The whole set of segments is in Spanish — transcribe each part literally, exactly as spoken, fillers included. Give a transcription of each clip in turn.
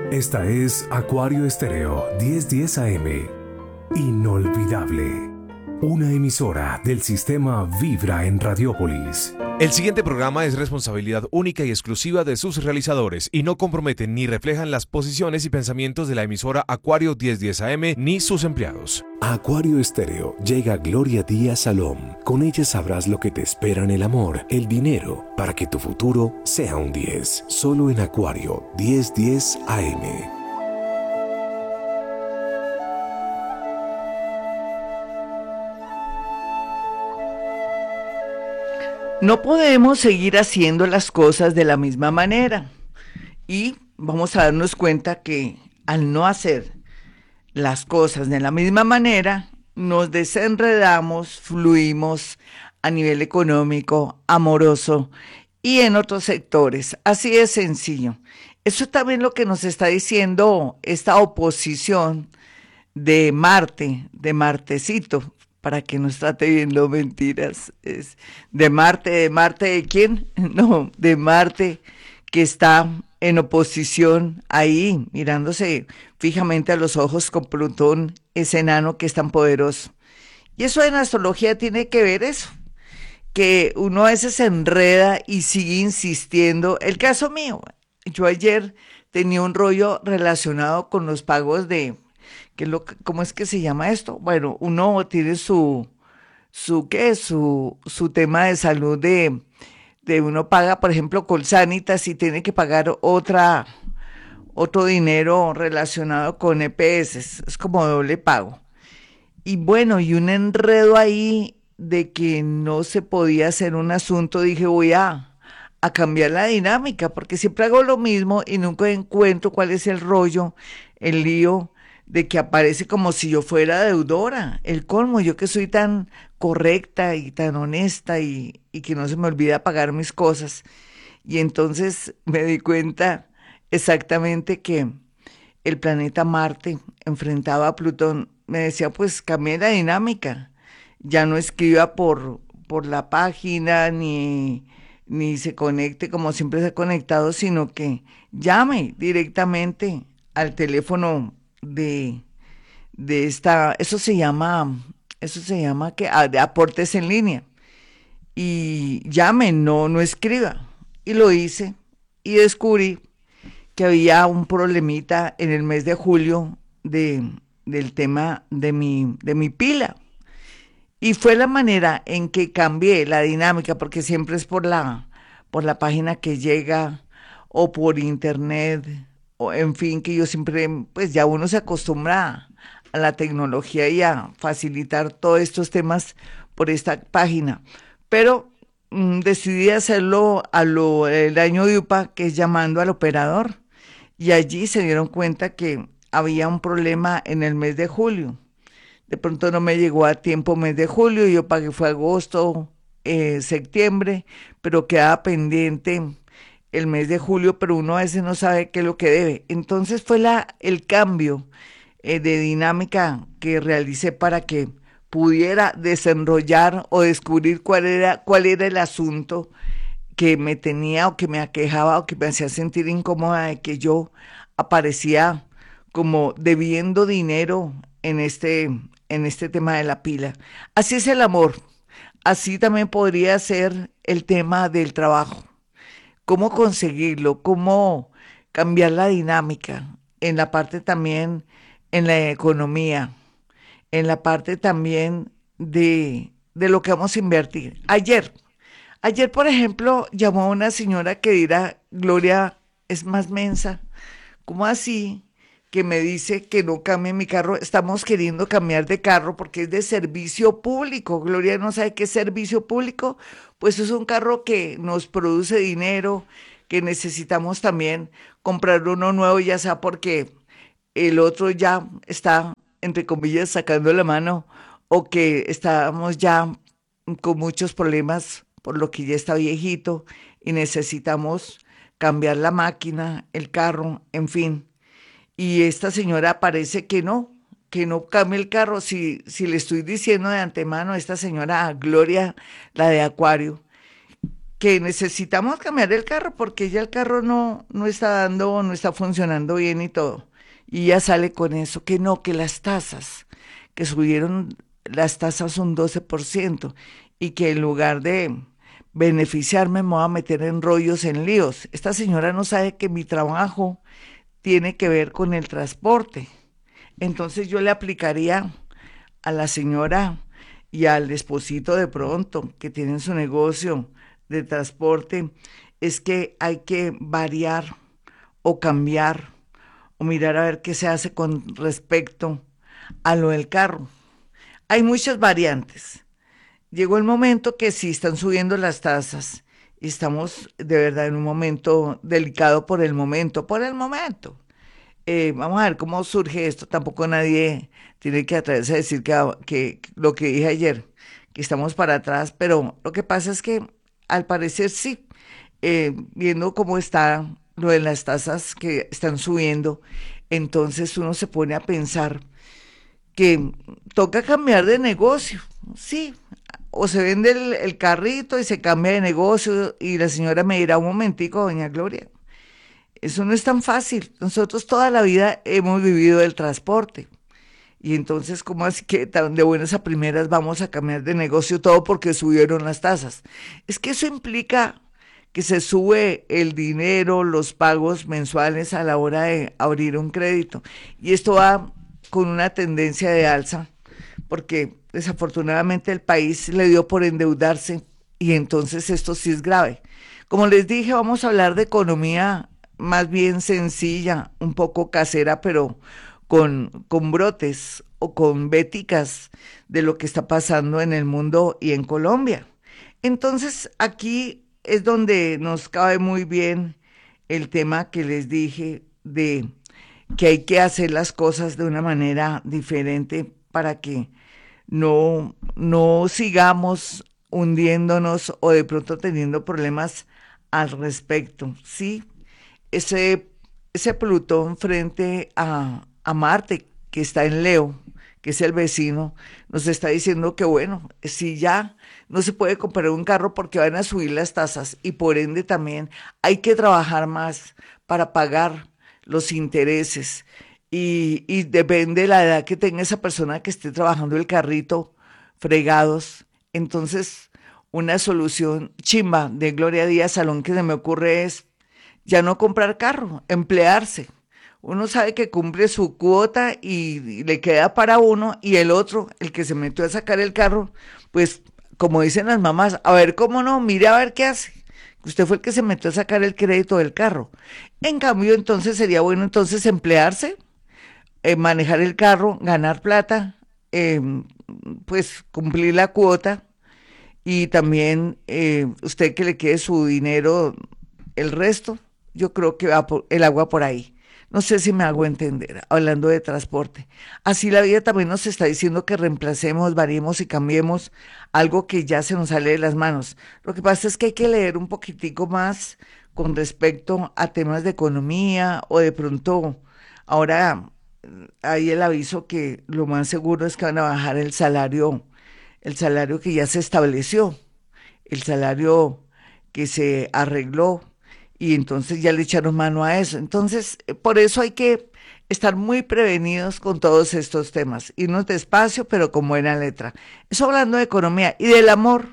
Esta es Acuario Estéreo diez diez A M. Inolvidable. Una emisora del sistema Vibra en Radiópolis. El siguiente programa es responsabilidad única y exclusiva de sus realizadores y no comprometen ni reflejan las posiciones y pensamientos de la emisora Acuario diez diez A M ni sus empleados. A Acuario Estéreo llega Gloria Díaz Salom. Con ella sabrás lo que te espera en el amor, el dinero, para que tu futuro sea un diez. Solo en Acuario diez diez A M. No podemos seguir haciendo las cosas de la misma manera y vamos a darnos cuenta que al no hacer las cosas de la misma manera, nos desenredamos, fluimos a nivel económico, amoroso y en otros sectores. Así de sencillo. Eso es también lo que nos está diciendo esta oposición de Marte, de Martecito, para que no trate viendo mentiras. Es de Marte, ¿de Marte de quién? No, de Marte, que está en oposición ahí, mirándose fijamente a los ojos con Plutón, ese enano que es tan poderoso. Y eso en astrología tiene que ver eso, que uno a veces se enreda y sigue insistiendo. El caso mío, yo ayer tenía un rollo relacionado con los pagos de, ¿qué es lo, ¿cómo es que se llama esto? Bueno, uno tiene su, su, ¿qué? Su, su tema de salud de, de uno paga, por ejemplo, Colsanitas y tiene que pagar otra, otro dinero relacionado con E P S, es como doble pago. Y bueno, y un enredo ahí de que no se podía hacer un asunto, dije voy a, a cambiar la dinámica, porque siempre hago lo mismo y nunca encuentro cuál es el rollo, el lío, de que aparece como si yo fuera deudora, el colmo, yo que soy tan correcta y tan honesta y, y que no se me olvida pagar mis cosas. Y entonces me di cuenta exactamente que el planeta Marte enfrentaba a Plutón, me decía pues cambie la dinámica, ya no escriba por, por la página ni, ni se conecte como siempre se ha conectado, sino que llame directamente al teléfono de, de esta, eso se llama, eso se llama que ah, de aportes en línea, y llame, no, no escriba. Y lo hice y descubrí que había un problemita en el mes de julio de, del tema de mi, de mi pila. Y fue la manera en que cambié la dinámica, porque siempre es por la, por la página que llega o por internet, o en fin, que yo siempre, pues ya uno se acostumbra a la tecnología y a facilitar todos estos temas por esta página. Pero mmm, decidí hacerlo a lo el año de UPA, que es llamando al operador, y allí se dieron cuenta que había un problema en el mes de julio. De pronto no me llegó a tiempo mes de julio, yo pagué fue agosto, eh, septiembre, pero quedaba pendiente el mes de julio, pero uno a veces no sabe qué es lo que debe. Entonces fue la, el cambio eh, de dinámica que realicé para que pudiera desenrollar o descubrir cuál era, cuál era el asunto que me tenía o que me aquejaba o que me hacía sentir incómoda de que yo aparecía como debiendo dinero en este, en este tema de la pila. Así es el amor, así también podría ser el tema del trabajo. Cómo conseguirlo, cómo cambiar la dinámica en la parte también, en la economía, en la parte también de, de lo que vamos a invertir. Ayer, ayer por ejemplo, llamó una señora que dirá, Gloria es más mensa, ¿cómo así? Que me dice que no cambie mi carro, estamos queriendo cambiar de carro porque es de servicio público. Gloria no sabe qué es servicio público, pues es un carro que nos produce dinero, que necesitamos también comprar uno nuevo, ya sea porque el otro ya está, entre comillas, sacando la mano, o que estamos ya con muchos problemas por lo que ya está viejito y necesitamos cambiar la máquina, el carro, en fin. Y esta señora parece que no, que no cambie el carro. Si, si le estoy diciendo de antemano a esta señora, a Gloria, la de Acuario, que necesitamos cambiar el carro porque ya el carro no, no está dando, no está funcionando bien y todo. Y ya sale con eso, que no, que las tasas, que subieron las tasas un doce por ciento y que en lugar de beneficiarme me voy a meter en rollos, en líos. Esta señora no sabe que mi trabajo tiene que ver con el transporte. Entonces yo le aplicaría a la señora y al esposito de pronto, que tienen su negocio de transporte, es que hay que variar o cambiar o mirar a ver qué se hace con respecto a lo del carro. Hay muchas variantes. Llegó el momento que sí están subiendo las tasas y estamos de verdad en un momento delicado por el momento, por el momento. Eh, vamos a ver cómo surge esto. Tampoco nadie tiene que atreverse a decir que, que, que lo que dije ayer, que estamos para atrás, pero lo que pasa es que al parecer sí, eh, viendo cómo está lo de las tasas que están subiendo, entonces uno se pone a pensar que toca cambiar de negocio, sí, o se vende el, el carrito y se cambia de negocio y la señora me dirá un momentico, doña Gloria, eso no es tan fácil, nosotros toda la vida hemos vivido el transporte y entonces ¿cómo así que de buenas a primeras vamos a cambiar de negocio todo porque subieron las tasas? Es que eso implica que se sube el dinero, los pagos mensuales a la hora de abrir un crédito y esto va con una tendencia de alza, porque desafortunadamente el país le dio por endeudarse y entonces esto sí es grave. Como les dije, vamos a hablar de economía más bien sencilla, un poco casera, pero con, con brotes o con véticas de lo que está pasando en el mundo y en Colombia. Entonces aquí es donde nos cabe muy bien el tema que les dije de que hay que hacer las cosas de una manera diferente para que no, no sigamos hundiéndonos o de pronto teniendo problemas al respecto. Sí, ese, ese Plutón frente a, a Marte, que está en Leo, que es el vecino, nos está diciendo que bueno, si ya no se puede comprar un carro porque van a subir las tasas y por ende también hay que trabajar más para pagar los intereses y, y depende de la edad que tenga esa persona que esté trabajando el carrito, fregados. Entonces, una solución chimba de Gloria Díaz Salón que se me ocurre es ya no comprar carro, emplearse. Uno sabe que cumple su cuota y, y le queda para uno y el otro, el que se metió a sacar el carro, pues como dicen las mamás, a ver cómo no, mire a ver qué hace. Usted fue el que se metió a sacar el crédito del carro. En cambio, entonces sería bueno entonces emplearse, eh, manejar el carro, ganar plata, eh, pues cumplir la cuota y también eh, usted que le quede su dinero, el resto, yo creo que va por, el agua por ahí. No sé si me hago entender, hablando de transporte. Así la vida también nos está diciendo que reemplacemos, variemos y cambiemos algo que ya se nos sale de las manos. Lo que pasa es que hay que leer un poquitico más con respecto a temas de economía o de pronto, ahora hay el aviso que lo más seguro es que van a bajar el salario, el salario que ya se estableció, el salario que se arregló y entonces ya le echaron mano a eso. Entonces, por eso hay que estar muy prevenidos con todos estos temas, irnos despacio, pero con buena letra. Eso hablando de economía y del amor,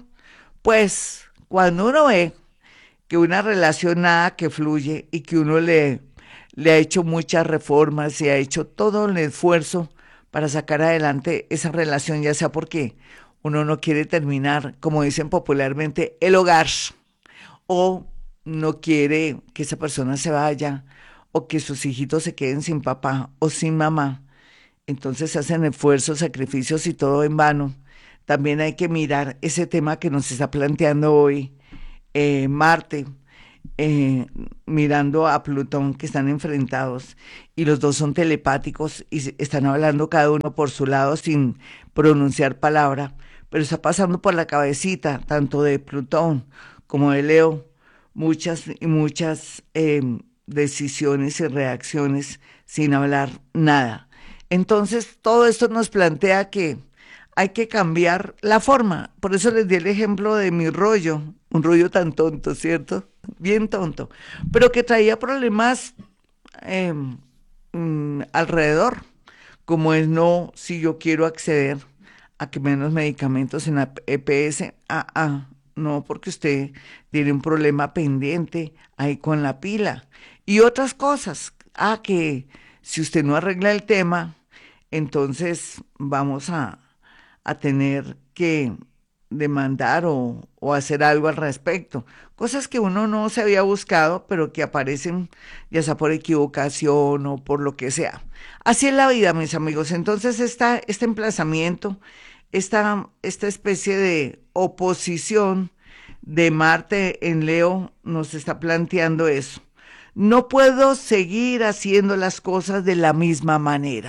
pues cuando uno ve que una relación nada que fluye y que uno le, le ha hecho muchas reformas y ha hecho todo el esfuerzo para sacar adelante esa relación, ya sea porque uno no quiere terminar, como dicen popularmente, el hogar, o no quiere que esa persona se vaya o que sus hijitos se queden sin papá o sin mamá. Entonces hacen esfuerzos, sacrificios y todo en vano. También hay que mirar ese tema que nos está planteando hoy eh, Marte, eh, mirando a Plutón, que están enfrentados y los dos son telepáticos y están hablando cada uno por su lado sin pronunciar palabra, pero está pasando por la cabecita tanto de Plutón como de Leo muchas y muchas eh, decisiones y reacciones sin hablar nada. Entonces, todo esto nos plantea que hay que cambiar la forma. Por eso les di el ejemplo de mi rollo, un rollo tan tonto, ¿cierto? Bien tonto, pero que traía problemas eh, mm, alrededor, como es no, si yo quiero acceder a que menos medicamentos en la E P S, ah, ah, no, porque usted tiene un problema pendiente ahí con la pila. Y otras cosas, ah, que si usted no arregla el tema, entonces vamos a, a tener que demandar o, o hacer algo al respecto. Cosas que uno no se había buscado, pero que aparecen ya sea por equivocación o por lo que sea. Así es la vida, mis amigos. Entonces, esta, este emplazamiento, esta, esta especie de oposición de Marte en Leo nos está planteando eso. No puedo seguir haciendo las cosas de la misma manera.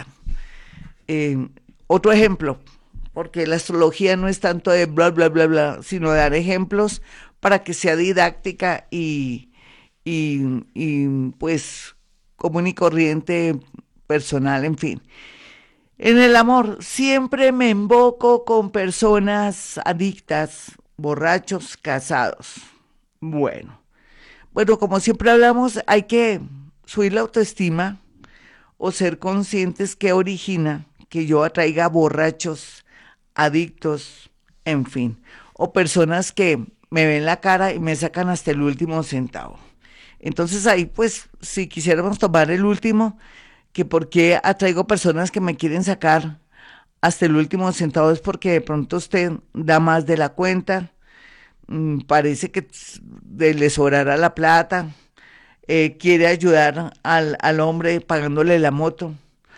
Eh, otro ejemplo, porque la astrología no es tanto de bla, bla, bla, bla, sino de dar ejemplos para que sea didáctica y, y, y pues común y corriente, personal, en fin. En el amor, siempre me emboco con personas adictas, borrachos, casados. Bueno, bueno, como siempre hablamos, hay que subir la autoestima o ser conscientes que origina que yo atraiga borrachos, adictos, en fin, o personas que me ven la cara y me sacan hasta el último centavo. Entonces ahí pues si quisiéramos tomar el último, que por qué atraigo personas que me quieren sacar hasta el último centavo es porque de pronto usted da más de la cuenta, mmm, parece que le sobrará la plata, eh, quiere ayudar al, al hombre pagándole la moto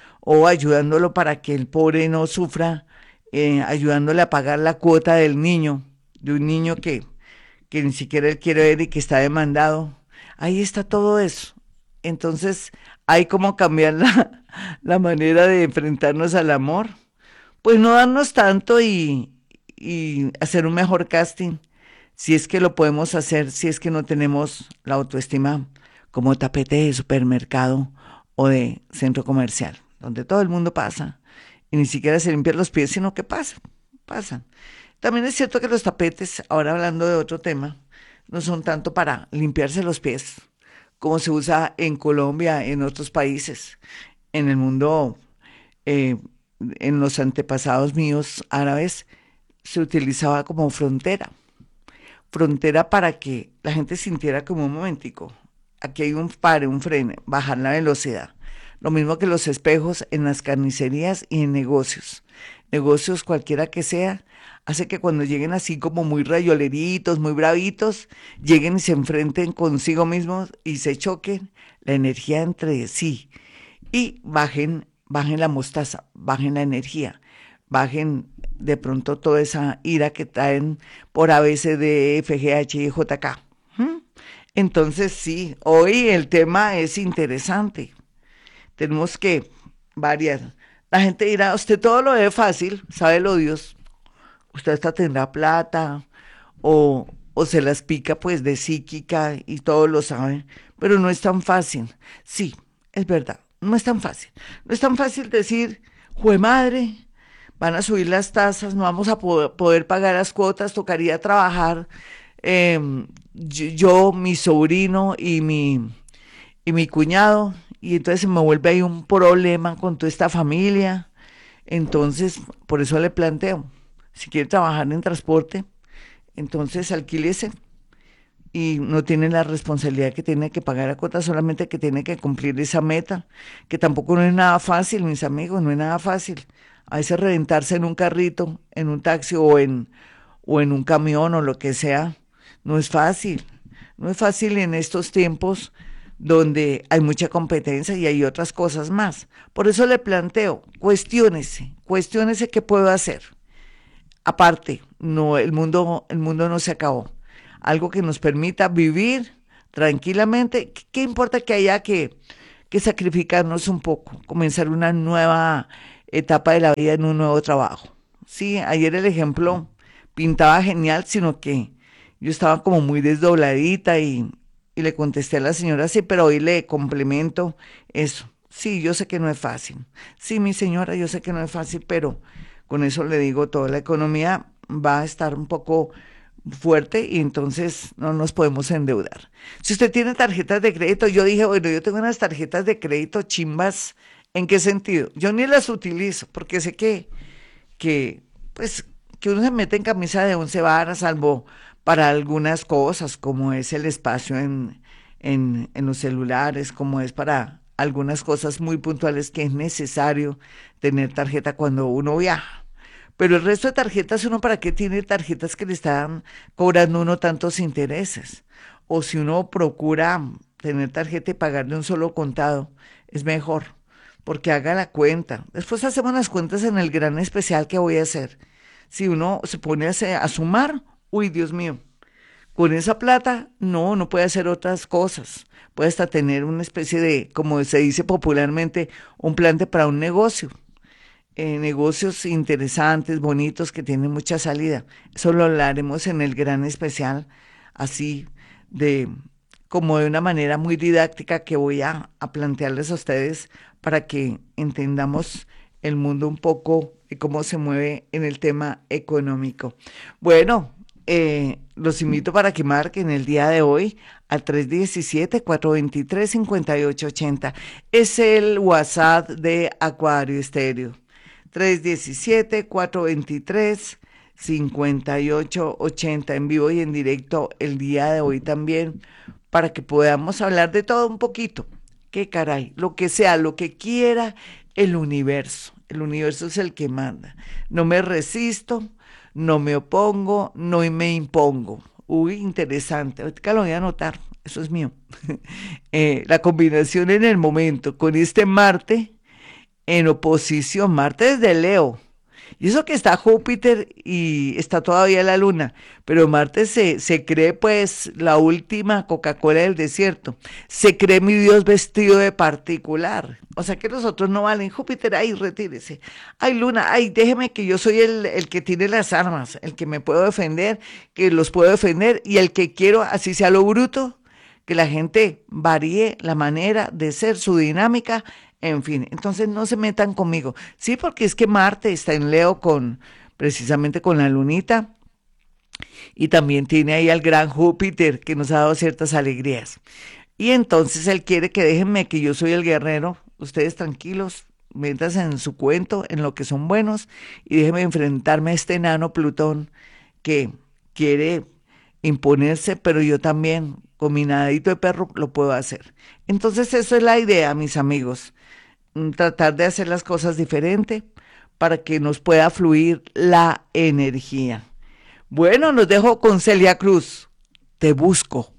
o ayudándolo para que el pobre no sufra, eh, ayudándole a pagar la cuota del niño, de un niño que, que ni siquiera él quiere ver y que está demandado. Ahí está todo eso. Entonces, hay como cambiar la, la manera de enfrentarnos al amor. Pues no darnos tanto y, y hacer un mejor casting, si es que lo podemos hacer, si es que no tenemos la autoestima como tapete de supermercado o de centro comercial, donde todo el mundo pasa y ni siquiera se limpian los pies, sino que pasan, pasan. También es cierto que los tapetes, ahora hablando de otro tema, no son tanto para limpiarse los pies, como se usa en Colombia, en otros países, en el mundo, eh, en los antepasados míos árabes, se utilizaba como frontera, frontera para que la gente sintiera como un momentico, aquí hay un pare, un freno, bajar la velocidad. Lo mismo que los espejos en las carnicerías y en negocios. Negocios cualquiera que sea, hace que cuando lleguen así como muy rayoleritos, muy bravitos, lleguen y se enfrenten consigo mismos y se choquen la energía entre sí y bajen, bajen la mostaza, bajen la energía, bajen de pronto toda esa ira que traen por A, B, C, D, E, F, G, H, I, J, K. ¿Mm? Entonces sí, hoy el tema es interesante. Tenemos que variar. La gente dirá, usted todo lo ve fácil, sabe lo Dios. Usted hasta tendrá plata o, o se las pica pues de psíquica y todos lo saben, pero no es tan fácil. Sí, es verdad, no es tan fácil. No es tan fácil decir, jue madre, van a subir las tasas, no vamos a poder, poder pagar las cuotas, tocaría trabajar eh, yo, yo, mi sobrino y mi, y mi cuñado, y entonces se me vuelve ahí un problema con toda esta familia. Entonces, por eso le planteo, si quiere trabajar en transporte, entonces alquílese y no tiene la responsabilidad que tiene que pagar la cuota, solamente que tiene que cumplir esa meta, que tampoco no es nada fácil, mis amigos, no es nada fácil. A veces reventarse en un carrito, en un taxi o en, o en un camión o lo que sea, no es fácil. No es fácil en estos tiempos donde hay mucha competencia y hay otras cosas más. Por eso le planteo, cuestiónese, cuestiónese qué puedo hacer. Aparte, no, el mundo, el mundo no se acabó. Algo que nos permita vivir tranquilamente. ¿Qué, qué importa que haya que, que sacrificarnos un poco? Comenzar una nueva etapa de la vida en un nuevo trabajo. Sí, ayer el ejemplo pintaba genial, sino que yo estaba como muy desdobladita y Y le contesté a la señora, sí, pero hoy le complemento eso. Sí, yo sé que no es fácil. Sí, mi señora, yo sé que no es fácil, pero Con eso le digo, toda la economía va a estar un poco fuerte y entonces no nos podemos endeudar. Si usted tiene tarjetas de crédito, yo dije, bueno, yo tengo unas tarjetas de crédito chimbas. ¿En qué sentido? Yo ni las utilizo porque sé que, que pues, que uno se mete en camisa de once varas, salvo para algunas cosas, como es el espacio en, en, en los celulares, como es para algunas cosas muy puntuales que es necesario tener tarjeta cuando uno viaja. Pero el resto de tarjetas, ¿uno para qué tiene tarjetas que le están cobrando uno tantos intereses? O si uno procura tener tarjeta y pagar de un solo contado, es mejor, porque haga la cuenta. Después hacemos las cuentas en el gran especial que voy a hacer. Si uno se pone a, hacer, a sumar, uy, Dios mío, con esa plata, no, no puede hacer otras cosas. Puede hasta tener una especie de, como se dice popularmente, un plan de para un negocio. Eh, negocios interesantes, bonitos, que tienen mucha salida. Eso lo hablaremos en el gran especial, así de como de una manera muy didáctica que voy a, a plantearles a ustedes para que entendamos el mundo un poco y cómo se mueve en el tema económico. Bueno, eh, los invito para que marquen el día de hoy al tres uno siete, cuatro dos tres, cinco ocho ocho cero. Es el WhatsApp de Acuario Estéreo. tres uno siete, cuatro dos tres, cinco ocho ocho cero en vivo y en directo el día de hoy también, para que podamos hablar de todo un poquito. Qué caray, lo que sea, lo que quiera el universo. El universo es el que manda. No me resisto, no me opongo, no me impongo. Uy, interesante. Ahorita lo voy a anotar, eso es mío. eh, la combinación en el momento con este Marte en oposición, Marte es de Leo. Y eso que está Júpiter y está todavía la Luna, pero Marte se, se cree pues la última Coca-Cola del desierto, se cree mi Dios vestido de particular, o sea que los otros no valen. Júpiter, ay, retírese, ay, Luna, ay, déjeme que yo soy el, el que tiene las armas, el que me puedo defender, que los puedo defender y el que quiero, así sea lo bruto, que la gente varíe la manera de ser, su dinámica. En fin, entonces no se metan conmigo. Sí, porque es que Marte está en Leo con, precisamente con la lunita, y también tiene ahí al gran Júpiter que nos ha dado ciertas alegrías. Y entonces él quiere que déjenme que yo soy el guerrero, ustedes tranquilos, métanse en su cuento, en lo que son buenos, y déjenme enfrentarme a este enano Plutón que quiere imponerse, pero yo también, con mi nadadito de perro, lo puedo hacer. Entonces eso es la idea, mis amigos. Tratar de hacer las cosas diferente para que nos pueda fluir la energía. Bueno, nos dejo con Celia Cruz. Te busco.